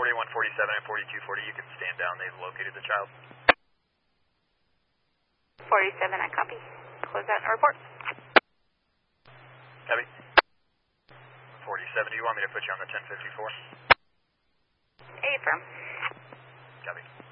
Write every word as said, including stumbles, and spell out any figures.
forty-one forty-seven and forty-two forty, you can stand down. They've located the child. forty-seven, I copy. Close out and report. Copy. forty-seven, do you want me to put you on the ten fifty-four? Affirm. Copy.